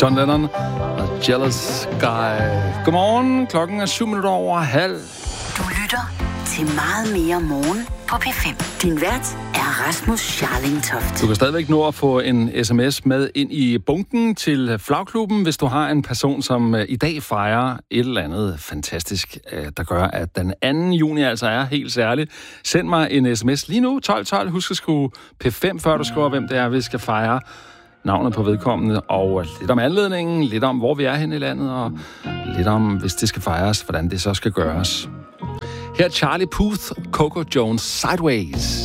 John Lennon og Jealous Guy. Godmorgen, klokken er 7:07. Du lytter til Meget mere morgen på P5. Din vært er Rasmus Scharling-Toft. Du kan stadigvæk nå at få en sms med ind i bunken til Flagklubben, hvis du har en person, som i dag fejrer et eller andet fantastisk, der gør, at den 2. juni altså er helt særlig. Send mig en sms lige nu, 1212. Husk at skrive P5, før du skriver, hvem det er, vi skal fejre. Navnet på vedkommende, og lidt om anledningen, lidt om, hvor vi er henne i landet, og lidt om, hvis det skal fejres, hvordan det så skal gøres. Her er Charlie Puth, Coco Jones, Sideways.